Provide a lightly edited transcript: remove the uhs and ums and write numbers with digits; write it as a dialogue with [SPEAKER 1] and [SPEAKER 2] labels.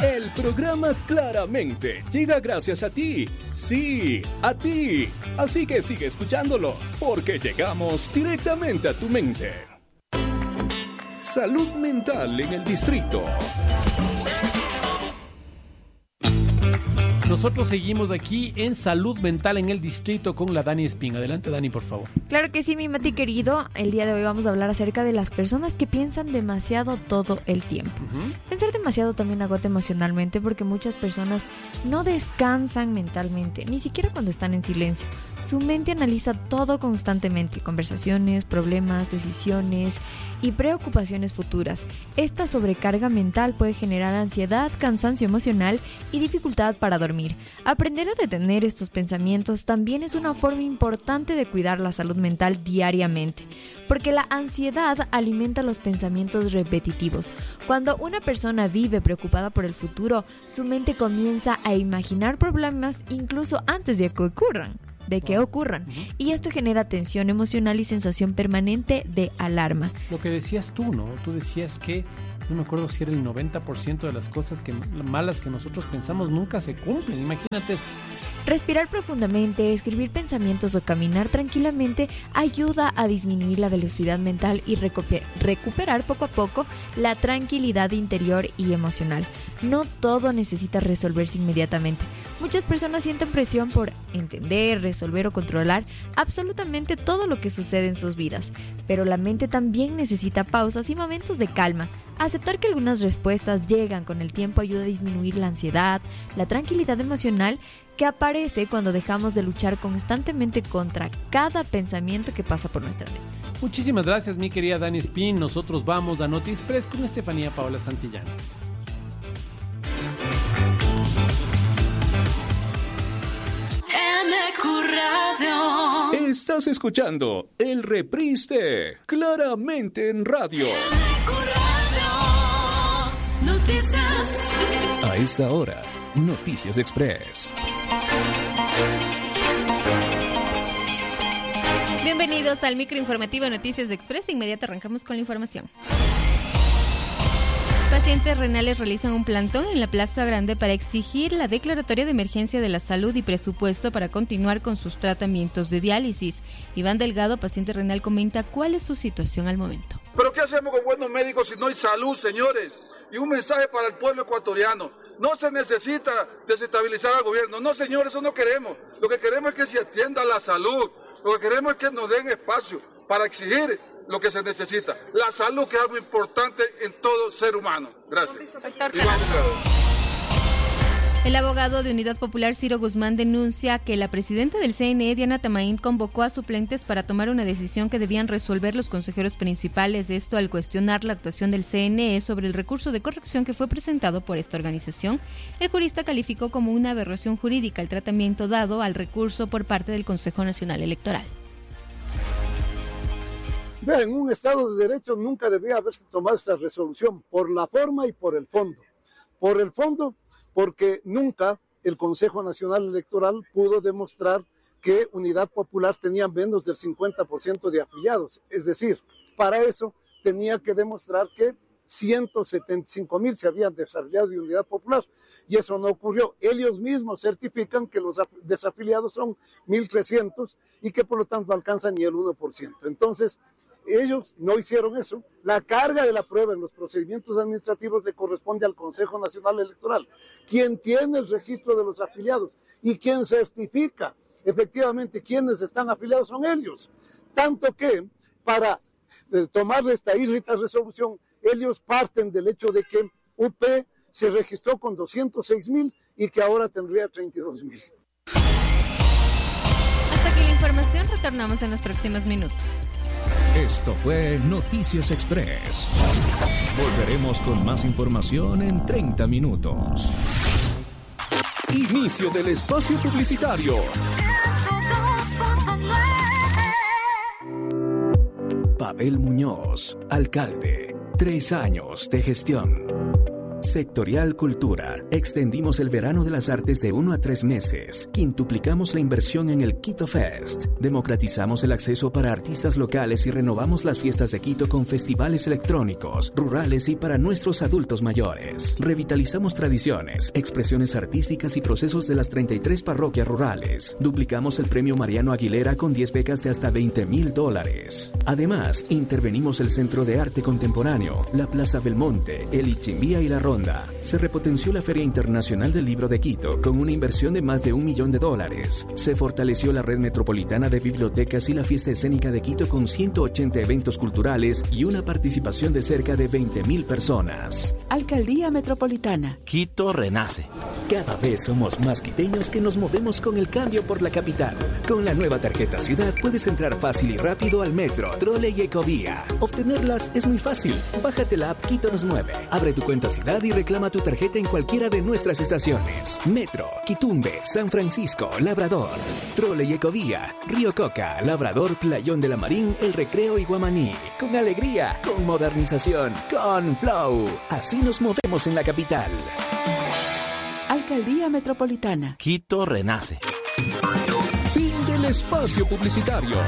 [SPEAKER 1] El programa Claramente llega gracias a ti. Sí, a ti. Así que sigue escuchándolo, porque llegamos directamente a tu mente. Salud mental en el distrito.
[SPEAKER 2] Nosotros seguimos aquí en Salud Mental en el Distrito con la Dani Espín. Adelante, Dani, por favor.
[SPEAKER 3] Claro que sí, mi Mati querido. El día de hoy vamos a hablar acerca de las personas que piensan demasiado todo el tiempo. Pensar demasiado también agota emocionalmente porque muchas personas no descansan mentalmente, ni siquiera cuando están en silencio. Su mente analiza todo constantemente, conversaciones, problemas, decisiones y preocupaciones futuras. Esta sobrecarga mental puede generar ansiedad, cansancio emocional y dificultad para dormir. Aprender a detener estos pensamientos también es una forma importante de cuidar la salud mental diariamente, porque la ansiedad alimenta los pensamientos repetitivos. Cuando una persona vive preocupada por el futuro, su mente comienza a imaginar problemas incluso antes de que ocurran. Y esto genera tensión emocional y sensación permanente de alarma.
[SPEAKER 2] Lo que decías tú, ¿no? Tú decías que, no me acuerdo si era el 90% de las cosas malas que nosotros pensamos nunca se cumplen. Imagínate eso.
[SPEAKER 3] Respirar profundamente, escribir pensamientos o caminar tranquilamente ayuda a disminuir la velocidad mental y recuperar poco a poco la tranquilidad interior y emocional. No todo necesita resolverse inmediatamente. Muchas personas sienten presión por entender, resolver o controlar absolutamente todo lo que sucede en sus vidas, pero la mente también necesita pausas y momentos de calma. Aceptar que algunas respuestas llegan con el tiempo ayuda a disminuir la ansiedad, la tranquilidad emocional que aparece cuando dejamos de luchar constantemente contra cada pensamiento que pasa por nuestra mente.
[SPEAKER 2] Muchísimas gracias, mi querida Dani Espín. Nosotros vamos a Noti Express con Estefanía Paola Santillán.
[SPEAKER 1] Estás escuchando el reprise de Claramente en Radio.
[SPEAKER 4] Noticias.
[SPEAKER 1] A esta hora, Noticias Express.
[SPEAKER 5] Bienvenidos al microinformativo Noticias Express. De inmediato arrancamos con la información. Pacientes renales realizan un plantón en la Plaza Grande para exigir la declaratoria de emergencia de la salud y presupuesto para continuar con sus tratamientos de diálisis. Iván Delgado, paciente renal, comenta cuál es su situación al momento.
[SPEAKER 6] ¿Pero qué hacemos con buenos médicos si no hay salud, señores? Y un mensaje para el pueblo ecuatoriano. No se necesita desestabilizar al gobierno. No, señores, eso no queremos. Lo que queremos es que se atienda la salud. Lo que queremos es que nos den espacio para exigir lo que se necesita. La salud, que es algo importante en todo ser humano. Gracias.
[SPEAKER 5] El abogado de Unidad Popular, Ciro Guzmán, denuncia que la presidenta del CNE, Diana Tamaín, convocó a suplentes para tomar una decisión que debían resolver los consejeros principales. Esto al cuestionar la actuación del CNE sobre el recurso de corrección que fue presentado por esta organización. El jurista calificó como una aberración jurídica el tratamiento dado al recurso por parte del Consejo Nacional Electoral.
[SPEAKER 7] Vean, en un Estado de Derecho nunca debía haberse tomado esta resolución, por la forma y por el fondo. Por el fondo, porque nunca el Consejo Nacional Electoral pudo demostrar que Unidad Popular tenía menos del 50% de afiliados. Es decir, para eso tenía que demostrar que 175,000 se habían desafiliado de Unidad Popular, y eso no ocurrió. Ellos mismos certifican que los desafiliados son 1,300 y que por lo tanto no alcanzan ni el 1%. Entonces, ellos no hicieron eso. La carga de la prueba en los procedimientos administrativos le corresponde al Consejo Nacional Electoral, quien tiene el registro de los afiliados y quien certifica efectivamente quienes están afiliados son ellos. Tanto que para tomar esta irrita resolución, ellos parten del hecho de que UP se registró con 206,000 y que ahora tendría 32,000.
[SPEAKER 5] Hasta aquí la información, retornamos en los próximos minutos.
[SPEAKER 1] Esto fue Noticias Express. Volveremos con más información en 30 minutos. Inicio del espacio publicitario. Pavel Muñoz, alcalde. 3 años de gestión. Sectorial Cultura. Extendimos el verano de las artes de 1 a 3 meses. Quintuplicamos la inversión en el Quito Fest. Democratizamos el acceso para artistas locales y renovamos las fiestas de Quito con festivales electrónicos, rurales y para nuestros adultos mayores. Revitalizamos tradiciones, expresiones artísticas y procesos de las 33 parroquias rurales. Duplicamos el premio Mariano Aguilera con 10 becas de hasta $20,000. Además, intervenimos el Centro de Arte Contemporáneo, la Plaza Belmonte, el Ichimbía y la Ronda. Se repotenció la Feria Internacional del Libro de Quito con una inversión de más de $1 millón. Se fortaleció la red metropolitana de bibliotecas y la fiesta escénica de Quito con 180 eventos culturales y una participación de cerca de 20,000 personas.
[SPEAKER 8] Alcaldía Metropolitana.
[SPEAKER 9] Quito renace.
[SPEAKER 1] Cada vez somos más quiteños que nos movemos con el cambio por la capital. Con la nueva tarjeta Ciudad puedes entrar fácil y rápido al metro, trole y ecovía. Obtenerlas es muy fácil. Bájate la app Quito nos mueve. Abre tu cuenta Ciudad y reclama tu tarjeta en cualquiera de nuestras estaciones. Metro, Quitumbe, San Francisco, Labrador. Trole y ecovía, Río Coca, Labrador, Playón de la Marín, El Recreo y Guamaní. Con alegría, con modernización, con flow. Así nos movemos en la capital.
[SPEAKER 8] Alcaldía Metropolitana.
[SPEAKER 9] Quito renace.
[SPEAKER 1] Fin del espacio publicitario.